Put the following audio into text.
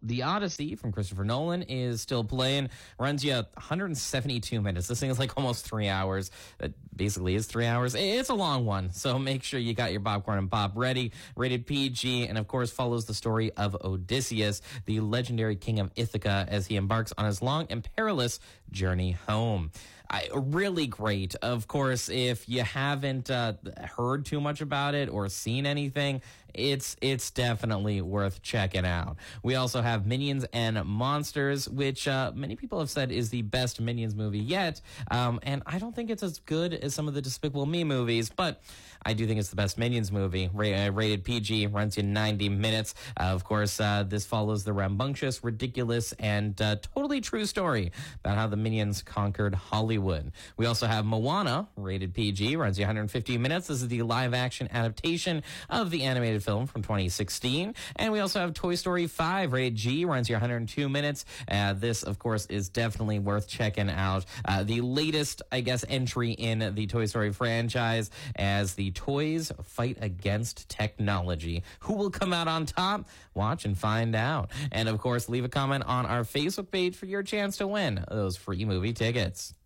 The Odyssey from Christopher Nolan is still playing. Runs you 172 minutes. This thing is like almost 3 hours. That basically is 3 hours. It's a long one, so make sure you got your popcorn and pop ready. Rated PG, and of course follows the story of Odysseus, the legendary king of Ithaca, as he embarks on his long and perilous journey home. Really great. Of course, if you haven't heard too much about it or seen anything, it's definitely worth checking out. We also have Minions and Monsters, which many people have said is the best Minions movie yet. And I don't think it's as good as some of the Despicable Me movies, but I do think it's the best Minions movie. Rated PG, runs you 90 minutes. Of course, this follows the rambunctious, ridiculous, and totally true story about how the Minions conquered Hollywood. We also have Moana, rated PG, runs you 150 minutes. This is the live-action adaptation of the animated film from 2016. And we also have Toy Story 5, rated G, runs you 102 minutes. This, of course, is definitely worth checking out. The latest, I guess, entry in the Toy Story franchise as the toys fight against technology. Who will come out on top? Watch and find out. And, of course, leave a comment on our Facebook page for your chance to win those free movie tickets.